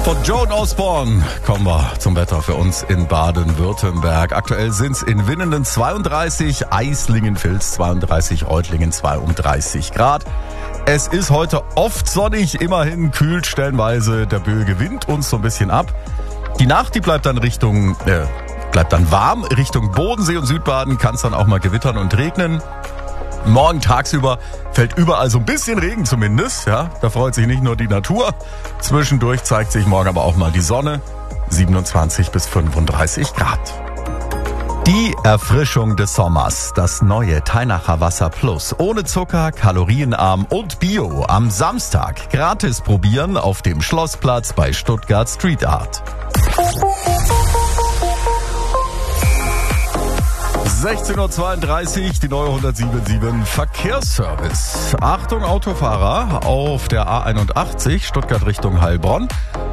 Von Joan Osborne kommen wir zum Wetter für uns in Baden-Württemberg. Aktuell sind es in Winnenden 32, Eislingenfils 32, Reutlingen 32 Grad. Es ist heute oft sonnig, immerhin kühlt stellenweise der böige Wind uns so ein bisschen ab. Die Nacht, die bleibt dann warm. Richtung Bodensee und Südbaden kann es dann auch mal gewittern und regnen. Morgen tagsüber fällt überall so ein bisschen Regen zumindest. Ja, da freut sich nicht nur die Natur. Zwischendurch zeigt sich morgen aber auch mal die Sonne. 27 bis 35 Grad. Die Erfrischung des Sommers. Das neue Teinacher Wasser Plus. Ohne Zucker, kalorienarm und bio. Am Samstag gratis probieren auf dem Schlossplatz bei Stuttgart Street Art. 16.32 Uhr, die neue 177 Verkehrsservice. Achtung Autofahrer auf der A81 Stuttgart Richtung Heilbronn.